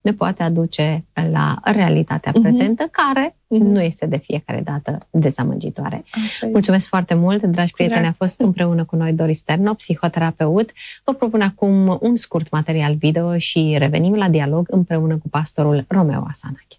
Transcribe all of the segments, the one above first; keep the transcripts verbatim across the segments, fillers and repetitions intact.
ne poate aduce la realitatea uh-huh. prezentă, care uh-huh. nu este de fiecare dată dezamăgitoare. Așa Mulțumesc e. foarte mult, dragi prieteni, a fost împreună cu noi Doris Terno, psihoterapeut. Vă propun acum un scurt material video și revenim la dialog împreună cu pastorul Romeo Asanache.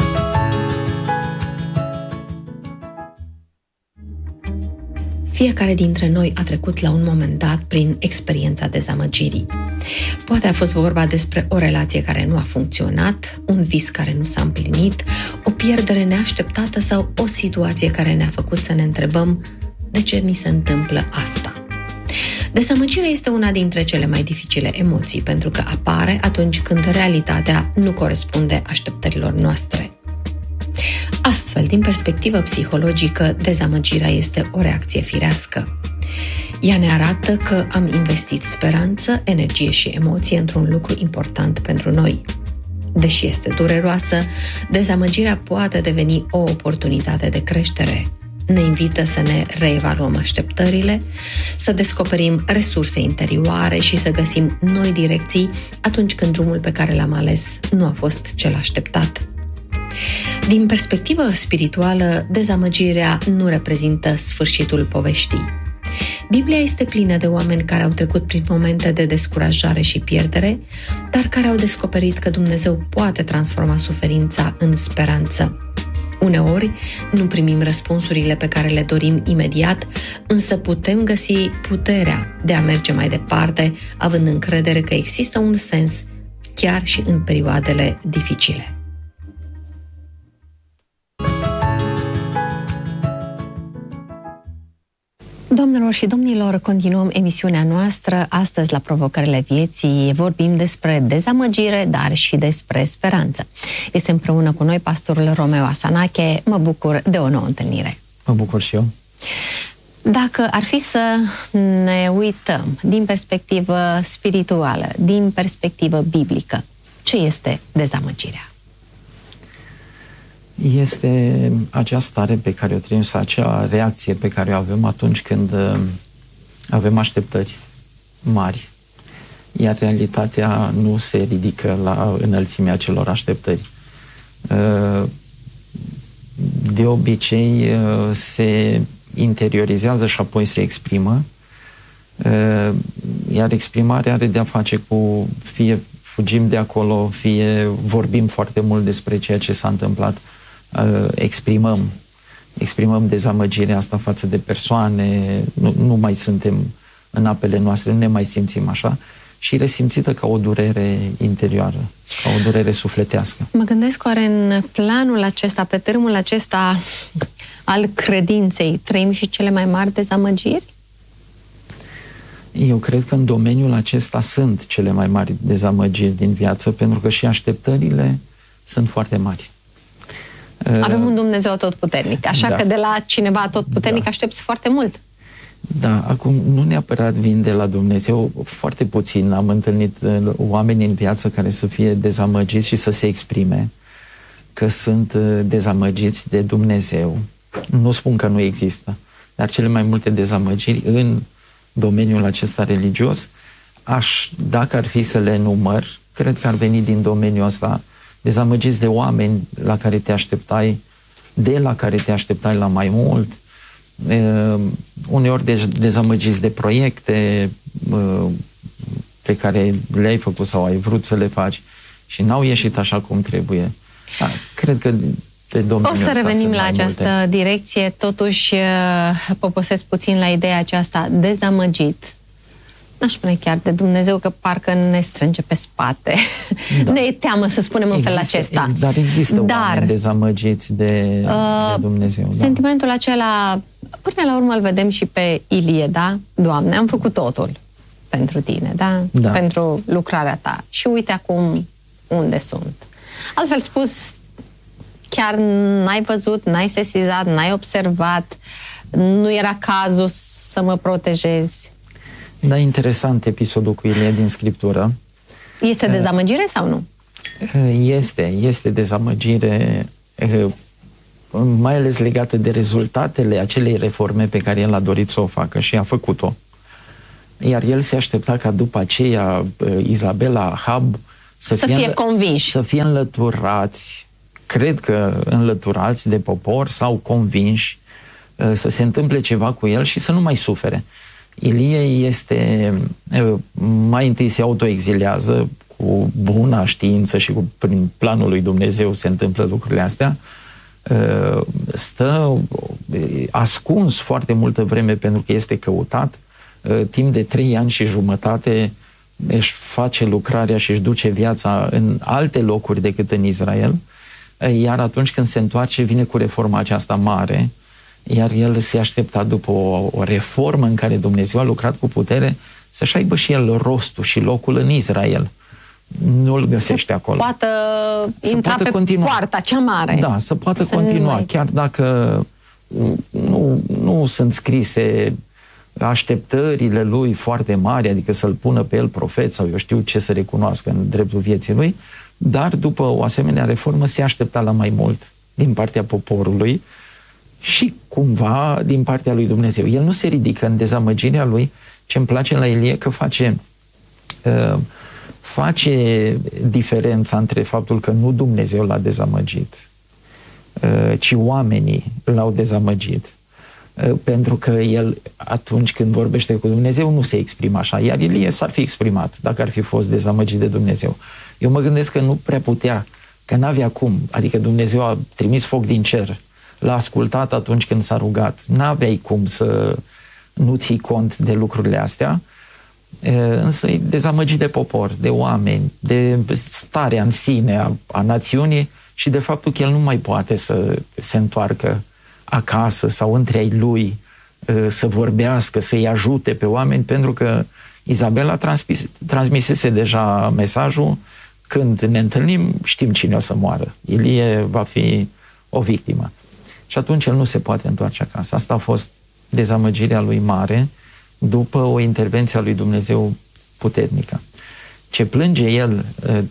Fiecare dintre noi a trecut la un moment dat prin experiența dezamăgirii. Poate a fost vorba despre o relație care nu a funcționat, un vis care nu s-a împlinit, o pierdere neașteptată sau o situație care ne-a făcut să ne întrebăm de ce mi se întâmplă asta. Dezamăgirea este una dintre cele mai dificile emoții pentru că apare atunci când realitatea nu corespunde așteptărilor noastre. Astfel, din perspectivă psihologică, dezamăgirea este o reacție firească. Ea ne arată că am investit speranță, energie și emoție într-un lucru important pentru noi. Deși este dureroasă, dezamăgirea poate deveni o oportunitate de creștere. Ne invită să ne reevaluăm așteptările, să descoperim resurse interioare și să găsim noi direcții atunci când drumul pe care l-am ales nu a fost cel așteptat. Din perspectivă spirituală, dezamăgirea nu reprezintă sfârșitul poveștii. Biblia este plină de oameni care au trecut prin momente de descurajare și pierdere, dar care au descoperit că Dumnezeu poate transforma suferința în speranță. Uneori, nu primim răspunsurile pe care le dorim imediat, însă putem găsi puterea de a merge mai departe, având încredere că există un sens chiar și în perioadele dificile. Doamnelor și domnilor, continuăm emisiunea noastră. Astăzi, la Provocările Vieții, vorbim despre dezamăgire, dar și despre speranță. Este împreună cu noi pastorul Romeo Asanache. Mă bucur de o nouă întâlnire. Mă bucur și eu. Dacă ar fi să ne uităm din perspectivă spirituală, din perspectivă biblică, ce este dezamăgirea? Este acea stare pe care o trăim, sau acea reacție pe care o avem atunci când avem așteptări mari, iar realitatea nu se ridică la înălțimea acelor așteptări. De obicei se interiorizează și apoi se exprimă, iar exprimarea are de-a face cu fie fugim de acolo, fie vorbim foarte mult despre ceea ce s-a întâmplat, exprimăm, exprimăm dezamăgirea asta față de persoane, nu, nu mai suntem în apele noastre, nu ne mai simțim așa și resimțită ca o durere interioară, ca o durere sufletească. Mă gândesc oare în planul acesta, pe tărâmul acesta al credinței, trăim și cele mai mari dezamăgiri? Eu cred că în domeniul acesta sunt cele mai mari dezamăgiri din viață, pentru că și așteptările sunt foarte mari. Avem un Dumnezeu atotputernic, așa da. că de la cineva atotputernic da. aștepți foarte mult. Da, acum nu neapărat vin de la Dumnezeu, foarte puțin am întâlnit oameni în viață care să fie dezamăgiți și să se exprime că sunt dezamăgiți de Dumnezeu. Nu spun că nu există, dar cele mai multe dezamăgiri în domeniul acesta religios, aș, dacă ar fi să le număr, cred că ar veni din domeniul ăsta, dezamăgiți de oameni la care te așteptai, de la care te așteptai la mai mult, uh, uneori de, dezamăgiți de proiecte uh, pe care le-ai făcut sau ai vrut să le faci și n-au ieșit așa cum trebuie. Da, cred că pe domeniul ăsta o să revenim la această multe. direcție, totuși poposesc puțin la ideea aceasta, dezamăgit. N-aș spune chiar de Dumnezeu, că parcă ne strânge pe spate. Da. Ne e teamă să spunem există, în felul acesta. Ex, dar există dar, oameni dezamăgiți de, uh, de Dumnezeu. Da. Sentimentul acela, până la urmă îl vedem și pe Ilie, da? Doamne, am făcut totul pentru tine, da? Da. Pentru lucrarea ta. Și uite acum unde sunt. Altfel spus, chiar n-ai văzut, n-ai sesizat, n-ai observat, nu era cazul să mă protejezi. Da, interesant episodul cu Ilie din Scriptură. Este dezamăgire sau nu? Este, este dezamăgire, mai ales legată de rezultatele acelei reforme pe care el a dorit să o facă și a făcut-o. Iar el se aștepta ca după aceea Izabela, Ahab, Să, să fie, fie convinși. Să fie înlăturați, cred că înlăturați de popor sau convinși, să se întâmple ceva cu el și să nu mai sufere. Ilie este, mai întâi se autoexilează, cu buna știință și cu, prin planul lui Dumnezeu se întâmplă lucrurile astea, stă ascuns foarte multă vreme pentru că este căutat, timp de trei ani și jumătate își face lucrarea și își duce viața în alte locuri decât în Israel, iar atunci când se întoarce vine cu reforma aceasta mare, iar el se aștepta după o, o reformă în care Dumnezeu a lucrat cu putere să-și aibă și el rostul și locul în Israel. Nu îl găsește să acolo. Poată să intra poată pe continua. poarta cea mare. Da, să poată să continua, mai... chiar dacă nu, nu sunt scrise așteptările lui foarte mari, adică să-l pună pe el profet sau eu știu ce să recunoască în dreptul vieții lui, dar după o asemenea reformă se aștepta la mai mult din partea poporului și cumva din partea lui Dumnezeu. El nu se ridică în dezamăgirea lui. Ce-mi place la Ilie că face uh, face diferența între faptul că nu Dumnezeu l-a dezamăgit, uh, ci oamenii l-au dezamăgit. Uh, pentru că el atunci când vorbește cu Dumnezeu nu se exprimă așa, iar Ilie s-ar fi exprimat dacă ar fi fost dezamăgit de Dumnezeu. Eu mă gândesc că nu prea putea, că n-avea cum, adică Dumnezeu a trimis foc din cer, l-a ascultat atunci când s-a rugat, n-aveai cum să nu ții cont de lucrurile astea, însă e dezamăgit de popor, de oameni, de starea în sine a, a națiunii și de faptul că el nu mai poate să se întoarcă acasă sau între ai lui, să vorbească, să-i ajute pe oameni, pentru că Izabela transmis, transmisese deja mesajul: când ne întâlnim, știm cine o să moară. Ilie va fi o victimă. Și atunci el nu se poate întoarce acasă. Asta a fost dezamăgirea lui mare după o intervenție a lui Dumnezeu puternică. Ce plânge el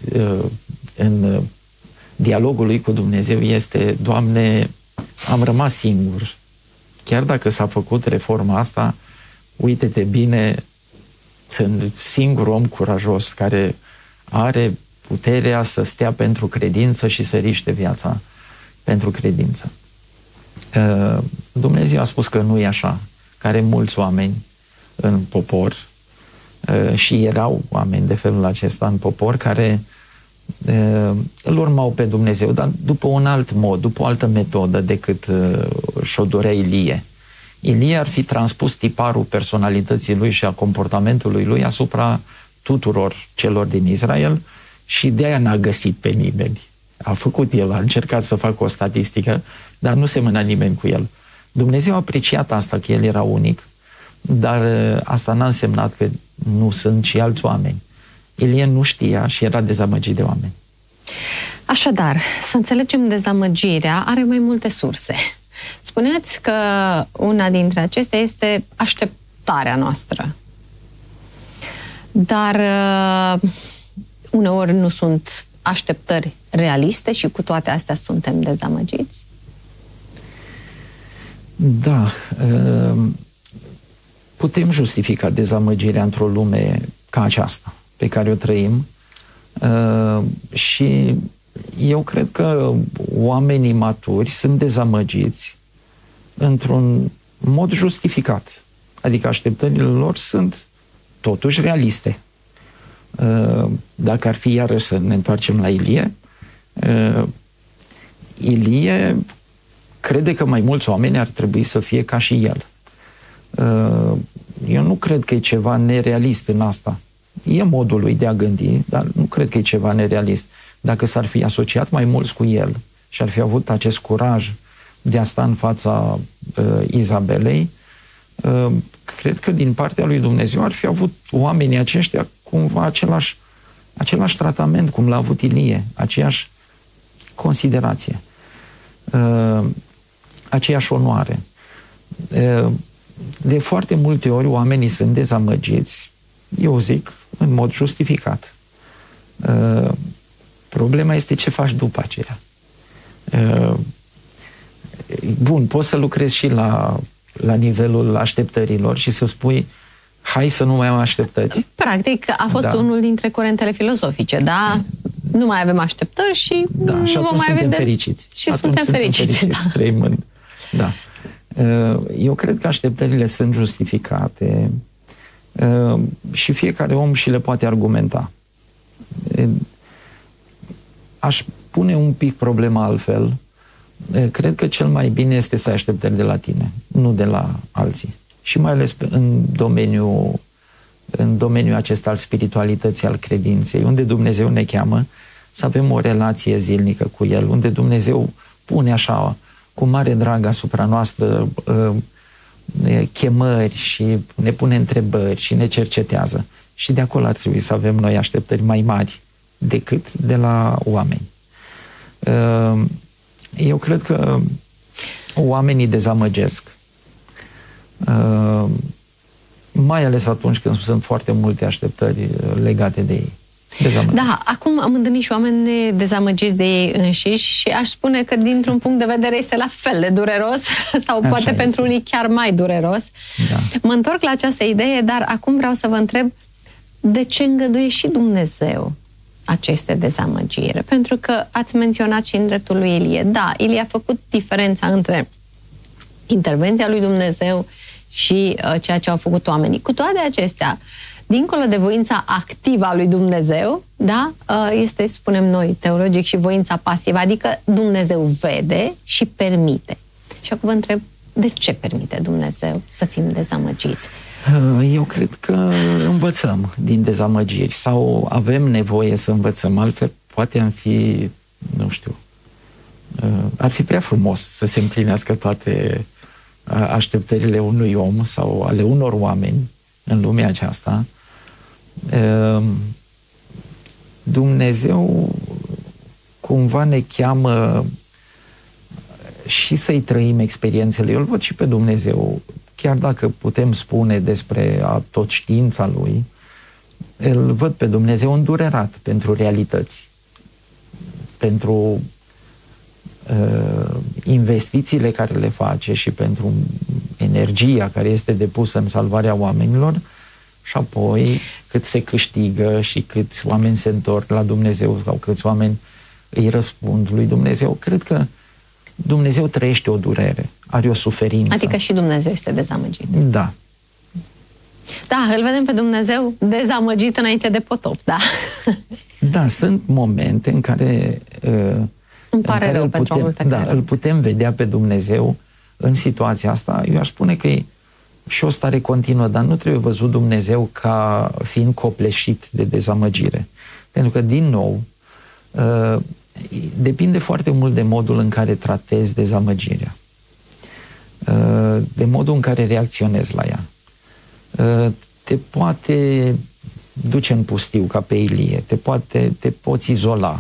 în dialogul lui cu Dumnezeu este: Doamne, am rămas singur. Chiar dacă s-a făcut reforma asta, uite-te bine, sunt singur om curajos care are puterea să stea pentru credință și să riște viața pentru credință. Dumnezeu a spus că nu e așa, că are mulți oameni în popor și erau oameni de felul acesta în popor care îl urmau pe Dumnezeu, dar după un alt mod, după o altă metodă decât și-o dorea Ilie. Ilie ar fi transpus tiparul personalității lui și a comportamentului lui asupra tuturor celor din Israel și de aia n-a găsit pe nimeni. A făcut el, a încercat să facă o statistică, dar nu semăna nimeni cu el. Dumnezeu a apreciat asta, că el era unic, dar asta n-a însemnat că nu sunt și alți oameni. Ilie nu știa și era dezamăgit de oameni. Așadar, să înțelegem, dezamăgirea are mai multe surse. Spuneați că una dintre acestea este așteptarea noastră. Dar uh, uneori nu sunt așteptări realiste și cu toate astea suntem dezamăgiți? Da. Uh, putem justifica dezamăgirea într-o lume ca aceasta pe care o trăim uh, și eu cred că oamenii maturi sunt dezamăgiți într-un mod justificat. Adică așteptările lor sunt totuși realiste. Dacă ar fi iarăși să ne întoarcem la Ilie, Ilie crede că mai mulți oameni ar trebui să fie ca și el. Eu nu cred că e ceva nerealist în asta. E modul lui de a gândi, dar nu cred că e ceva nerealist. Dacă s-ar fi asociat mai mulți cu el și ar fi avut acest curaj de a sta în fața uh, Izabelei, uh, cred că din partea lui Dumnezeu ar fi avut oamenii aceștia cumva același, același tratament cum l-a avut Ilie, aceeași considerație, uh, aceeași onoare. Uh, de foarte multe ori oamenii sunt dezamăgiți, eu zic, în mod justificat. Uh, problema este ce faci după aceea. Uh, bun, poți să lucrezi și la, la nivelul așteptărilor și să spui: hai să nu mai am așteptări. Practic, a fost da. unul dintre curentele filozofice, da? nu mai avem așteptări și da, nu și vom mai suntem avea fericiți. Și atunci suntem, suntem fericiți, fericiți da. Trăim în... da. Eu cred că așteptările sunt justificate și fiecare om și le poate argumenta. Aș pune un pic problema altfel. Cred că cel mai bine este să ai așteptări de la tine, nu de la alții. Și mai ales în domeniul, în domeniul acesta al spiritualității, al credinței, unde Dumnezeu ne cheamă să avem o relație zilnică cu El, unde Dumnezeu pune așa, cu mare drag asupra noastră, chemări și ne pune întrebări și ne cercetează. Și de acolo ar trebui să avem noi așteptări mai mari decât de la oameni. Eu cred că oamenii dezamăgesc, mai ales atunci când sunt foarte multe așteptări legate de ei. Da, acum am întâlnit și oameni dezamăgiți de ei înșiși și aș spune că dintr-un punct de vedere este la fel de dureros sau așa poate este. Pentru unii chiar mai dureros. Da. Mă întorc la această idee, dar acum vreau să vă întreb de ce îngăduie și Dumnezeu aceste dezamăgiri? Pentru că ați menționat și în dreptul lui Ilie. Da, Ilie a făcut diferența între intervenția lui Dumnezeu și uh, ceea ce au făcut oamenii. Cu toate acestea, dincolo de voința activă a lui Dumnezeu, da, este, spunem noi, teologic, și voința pasivă, adică Dumnezeu vede și permite. Și acum vă întreb, de ce permite Dumnezeu să fim dezamăgiți? Eu cred că învățăm din dezamăgiri sau avem nevoie să învățăm, altfel poate am fi, nu știu, ar fi prea frumos să se împlinească toate așteptările unui om sau ale unor oameni în lumea aceasta. Dumnezeu cumva ne cheamă și să-i trăim experiențele. Eu îl văd și pe Dumnezeu, chiar dacă putem spune despre a tot știința Lui, îl văd pe Dumnezeu îndurerat pentru realități, pentru uh, investițiile care le face și pentru energia care este depusă în salvarea oamenilor. Și apoi cât se câștigă și câți oameni se întorc la Dumnezeu sau câți oameni îi răspund lui Dumnezeu. Cred că Dumnezeu trăiește o durere, are o suferință. Adică și Dumnezeu este dezamăgit. Da. Da, îl vedem pe Dumnezeu dezamăgit înainte de potop, da. Da, sunt momente în care, Îmi pare în care rău îl pentru omul putem, pe da, care îl putem vedea pe Dumnezeu în situația asta. Eu aș spune că e și o stare continuă, dar nu trebuie văzut Dumnezeu ca fiind copleșit de dezamăgire. Pentru că, din nou, depinde foarte mult de modul în care tratezi dezamăgirea, de modul în care reacționezi la ea. Te poate duce în pustiu ca pe Ilie, te, poate, te poți izola,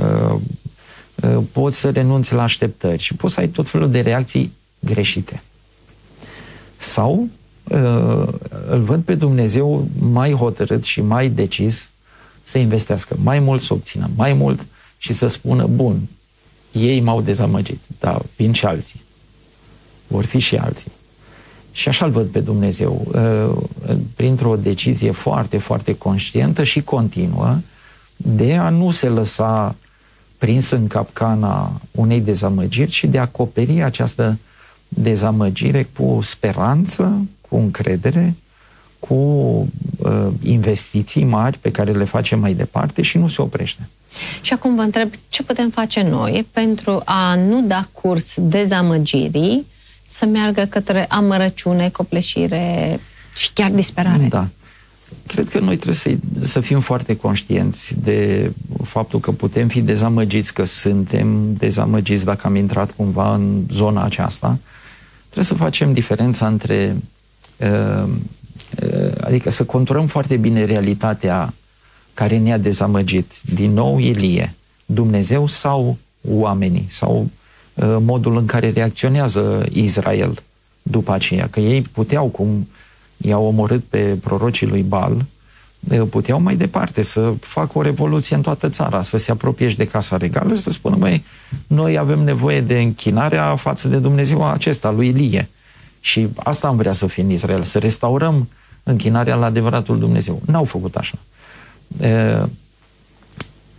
poți să renunți la așteptări și poți să ai tot felul de reacții greșite. Sau îl văd pe Dumnezeu mai hotărât și mai decis să investească mai mult, să obțină mai mult și să spună, bun, ei m-au dezamăgit, dar vin și alții. Vor fi și alții. Și așa îl văd pe Dumnezeu, printr-o decizie foarte, foarte conștientă și continuă de a nu se lăsa prins în capcana unei dezamăgiri, ci de a acoperi această dezamăgire cu speranță, cu încredere, cu uh, investiții mari pe care le facem mai departe și nu se oprește. Și acum vă întreb, ce putem face noi pentru a nu da curs dezamăgirii, să meargă către amărăciune, copleșire și chiar disperare? Da. Cred că noi trebuie să, să fim foarte conștienți de faptul că putem fi dezamăgiți, că suntem dezamăgiți dacă am intrat cumva în zona aceasta. Trebuie să facem diferența între, uh, uh, adică să conturăm foarte bine realitatea care ne-a dezamăgit. Din nou, Ilie, Dumnezeu sau oamenii, sau uh, modul în care reacționează Israel după aceea. Că ei puteau, cum i-au omorât pe prorocii lui Baal, puteau mai departe să facă o revoluție în toată țara, să se apropie de Casa Regală și să spună, măi, noi avem nevoie de închinarea față de Dumnezeu acesta, lui Ilie. Și asta am vrea să fie în Israel, să restaurăm închinarea la adevăratul Dumnezeu. N-au făcut așa.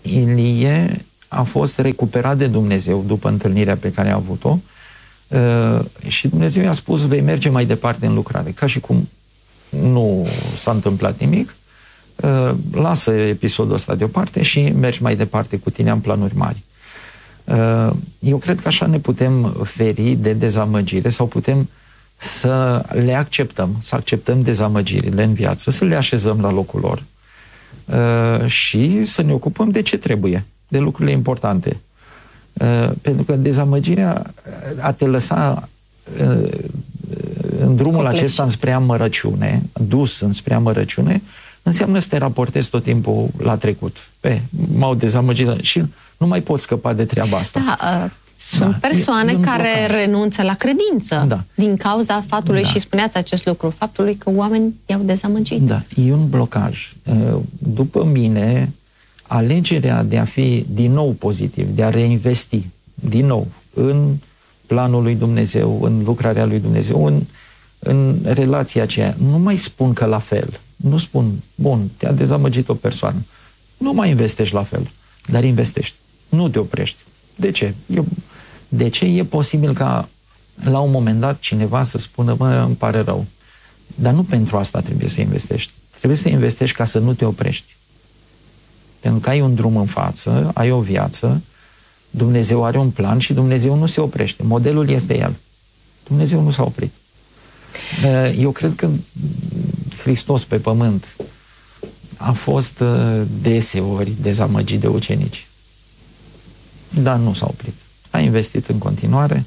Ilie a fost recuperat de Dumnezeu după întâlnirea pe care a avut-o uh, și Dumnezeu i-a spus, vei merge mai departe în lucrare. Ca și cum nu s-a întâmplat nimic, uh, lasă episodul ăsta deoparte și mergi mai departe, cu tine am planuri mari. Uh, eu cred că așa ne putem feri de dezamăgire sau putem să le acceptăm, să acceptăm dezamăgirile în viață, să le așezăm la locul lor uh, și să ne ocupăm de ce trebuie, de lucrurile importante. Uh, pentru că dezamăgirea, a te lăsa uh, în drumul Complex. acesta înspre amărăciune, dus înspre amărăciune, înseamnă să te raportezi tot timpul la trecut. Pe, m-au dezamăgit și nu mai poți scăpa de treaba asta. Da, uh, sunt da, persoane e, care blocaj. renunță la credință da. din cauza faptului, da. și spuneați acest lucru, faptului că oamenii i-au dezamăgit. Da, e un blocaj. După mine, alegerea de a fi din nou pozitiv, de a reinvesti din nou în planul lui Dumnezeu, în lucrarea lui Dumnezeu, în, în relația aceea, nu mai spun că la fel. Nu spun, bun, te-a dezamăgit o persoană. Nu mai investești la fel, dar investești. Nu te oprești. De ce? Eu, de ce e posibil ca la un moment dat cineva să spună, mă, îmi pare rău. Dar nu pentru asta trebuie să investești. Trebuie să investești ca să nu te oprești. Pentru că ai un drum în față, ai o viață, Dumnezeu are un plan și Dumnezeu nu se oprește. Modelul este El. Dumnezeu nu s-a oprit. Eu cred că Hristos pe pământ a fost deseori dezamăgit de ucenici. Dar nu s-a oprit. A investit în continuare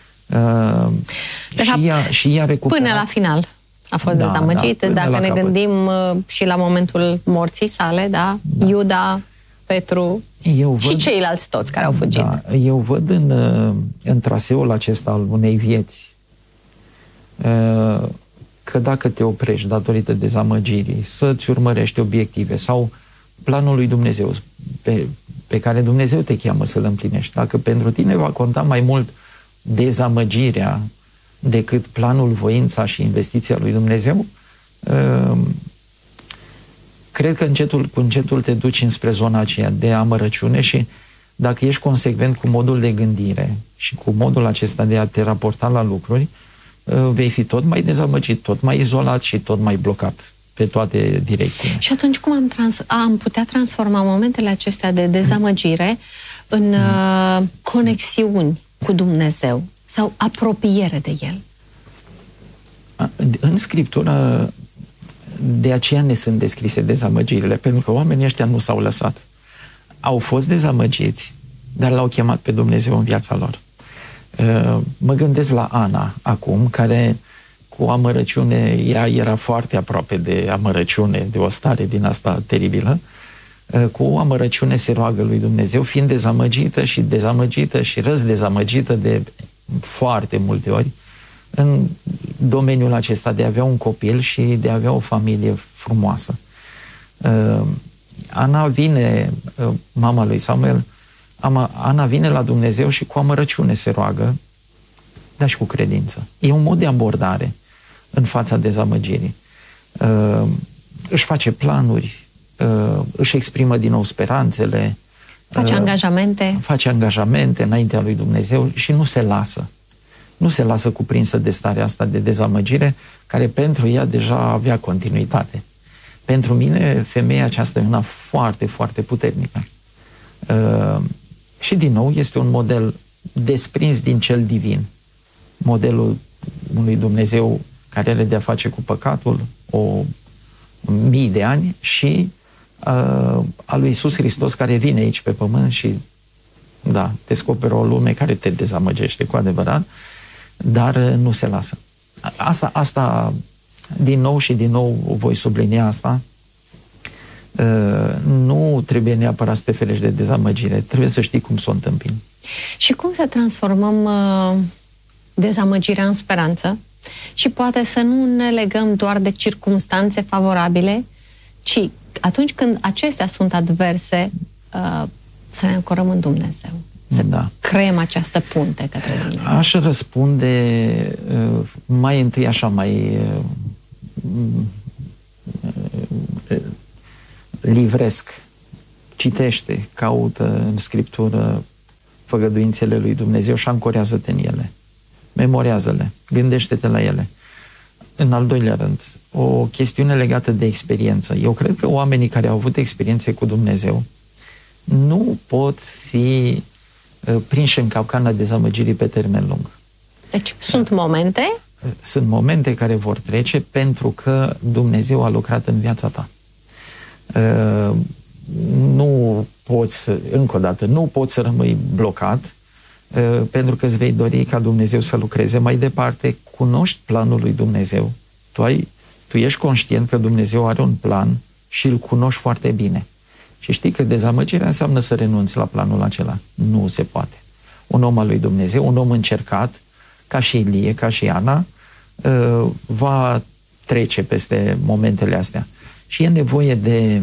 de și, fapt, ea, și ea recuperat. Până la final a fost da, dezamăgit. Da, Dacă ne capăt. gândim și la momentul morții sale, da? da. Iuda, Petru eu văd, și ceilalți toți care au fugit. Da, eu văd în, în traseul acesta al unei vieți că dacă te oprești datorită dezamăgirii, să-ți urmărești obiective sau planul lui Dumnezeu pe, pe care Dumnezeu te cheamă să-l împlinești, dacă pentru tine va conta mai mult dezamăgirea decât planul, voința și investiția lui Dumnezeu, cred că încetul cu încetul te duci înspre zona aceea de amărăciune și dacă ești consecvent cu modul de gândire și cu modul acesta de a te raporta la lucruri, vei fi tot mai dezamăgit, tot mai izolat și tot mai blocat pe toate direcțiile. Și atunci cum am, trans- am putea transforma momentele acestea de dezamăgire în mm. uh, conexiuni cu Dumnezeu sau apropiere de El? În Scriptură de aceea ne sunt descrise dezamăgirile, pentru că oamenii ăștia nu s-au lăsat. Au fost dezamăgiți, dar l-au chemat pe Dumnezeu în viața lor. Mă gândesc la Ana acum, care cu amărăciune, ea era foarte aproape de amărăciune, de o stare din asta teribilă, cu o amărăciune se roagă lui Dumnezeu, fiind dezamăgită și dezamăgită și răzdezamăgită de foarte multe ori în domeniul acesta de a avea un copil și de a avea o familie frumoasă. Ana vine, mama lui Samuel, Ana vine la Dumnezeu și cu amărăciune se roagă, dar și cu credință. E un mod de abordare în fața dezamăgirii. Uh, își face planuri, uh, își exprimă din nou speranțele. Face uh, angajamente. Face angajamente înaintea lui Dumnezeu și nu se lasă. Nu se lasă cuprinsă de starea asta de dezamăgire, care pentru ea deja avea continuitate. Pentru mine, femeia aceasta e una foarte, foarte puternică. Uh, și din nou este un model desprins din cel divin. Modelul unui Dumnezeu care are de-a face cu păcatul o mii de ani și uh, a lui Iisus Hristos care vine aici pe pământ și da, descoperă o lume care te dezamăgește cu adevărat, dar nu se lasă. Asta, asta din nou și din nou voi sublinia asta, uh, nu trebuie neapărat să te ferești de dezamăgire, trebuie să știi cum să o întâmpini. Și cum să transformăm uh, dezamăgirea în speranță? Și poate să nu ne legăm doar de circumstanțe favorabile, ci atunci când acestea sunt adverse, uh, să ne ancorăm în Dumnezeu. Să da. creăm această punte către Dumnezeu. Aș răspunde uh, mai întâi așa, mai uh, uh, livresc. citește, caută în Scriptură făgăduințele lui Dumnezeu și ancorează-te în ele. Memorează-le, gândește-te la ele. În al doilea rând, o chestiune legată de experiență. Eu cred că oamenii care au avut experiențe cu Dumnezeu nu pot fi uh, prinși în capcana dezamăgirii pe termen lung. Deci sunt momente? Sunt momente care vor trece pentru că Dumnezeu a lucrat în viața ta. Uh, nu poți, încă o dată, nu poți să rămâi blocat uh, pentru că îți vei dori ca Dumnezeu să lucreze mai departe. Cunoști planul lui Dumnezeu. Tu, ai, tu ești conștient că Dumnezeu are un plan și îl cunoști foarte bine. Și știi că dezamăgirea înseamnă să renunți la planul acela. Nu se poate. Un om al lui Dumnezeu, un om încercat, ca și Ilie, ca și Ana, uh, va trece peste momentele astea. Și e nevoie de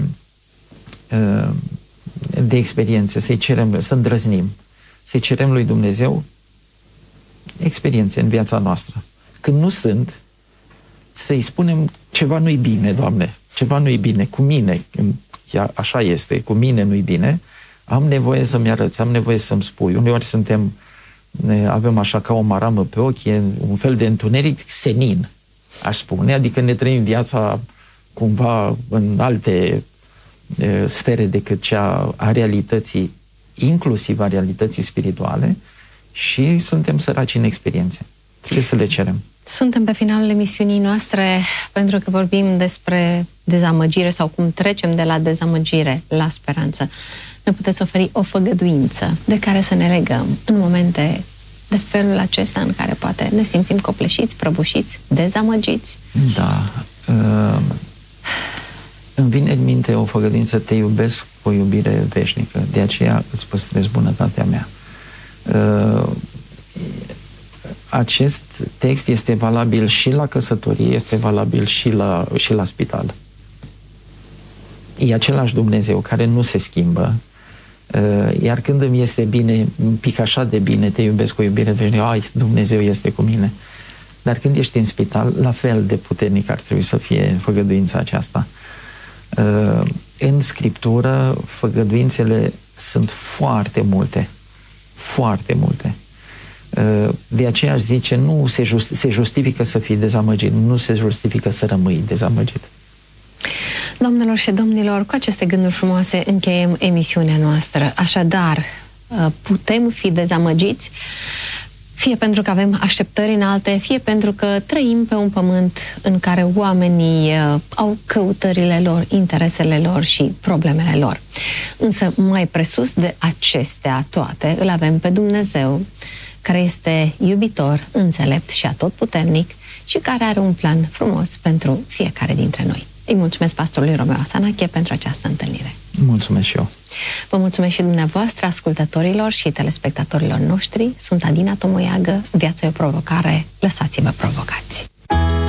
de experiențe, să-i cerem, să îndrăznim, să-i cerem lui Dumnezeu experiențe în viața noastră. Când nu sunt, să-i spunem ceva nu-i bine, Doamne, ceva nu-i bine cu mine, chiar așa este, cu mine nu-i bine, am nevoie să-mi arăți, am nevoie să-mi spui. Uneori suntem, avem așa ca o maramă pe ochi, e un fel de întuneric senin, aș spune, adică ne trăim viața cumva în alte sfere decât cea a realității, inclusiv a realității spirituale, și suntem săraci în experiențe. Trebuie să le cerem. Suntem pe finalul emisiunii noastre pentru că vorbim despre dezamăgire sau cum trecem de la dezamăgire la speranță. Ne puteți oferi o făgăduință de care să ne legăm în momente de felul acesta în care poate ne simțim copleșiți, prăbușiți, dezamăgiți? Da. Uh... Îmi vine în minte o făgăduință: te iubesc cu o iubire veșnică, de aceea îți păstrez bunătatea mea. Acest text este valabil și la căsătorie, este valabil și la, și la spital. E același Dumnezeu care nu se schimbă, iar când îmi este bine, un pic așa de bine, te iubesc cu o iubire veșnică, ai, Dumnezeu este cu mine. Dar când ești în spital, la fel de puternic ar trebui să fie făgăduința aceasta. În Scriptură, făgăduințele sunt foarte multe. Foarte multe. De aceea aș zice, nu se, just, se justifică să fii dezamăgit, nu se justifică să rămâi dezamăgit. Doamnelor și domnilor, cu aceste gânduri frumoase încheiem emisiunea noastră. Așadar, putem fi dezamăgiți, fie pentru că avem așteptări înalte, fie pentru că trăim pe un pământ în care oamenii uh, au căutările lor, interesele lor și problemele lor. Însă, mai presus de acestea toate, îl avem pe Dumnezeu, care este iubitor, înțelept și atotputernic și care are un plan frumos pentru fiecare dintre noi. Îi mulțumesc pastorului Romeo Asanache pentru această întâlnire. Mulțumesc și eu. Vă mulțumesc și dumneavoastră, ascultătorilor și telespectatorilor noștri. Sunt Adina Tomoiagă. Viața e o provocare. Lăsați-vă provocați!